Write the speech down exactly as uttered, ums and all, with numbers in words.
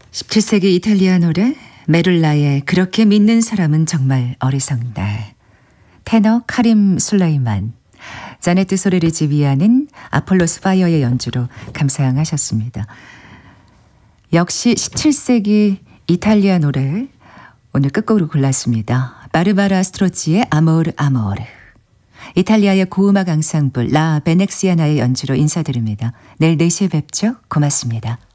십칠 세기 이탈리아 노래 메룰라의 그렇게 믿는 사람은 정말 어리석다. 테너 카림 술레이만, 자네트 소리를 지휘하는 아폴로스 파이어의 연주로 감상하셨습니다. 역시 십칠 세기 이탈리아 노래 오늘 끝곡으로 골랐습니다. 바르바라 스트로치의 아모르 아모르. 이탈리아의 고음악 앙상블 라 베넥시아나의 연주로 인사드립니다. 내일 네 시에 뵙죠. 고맙습니다.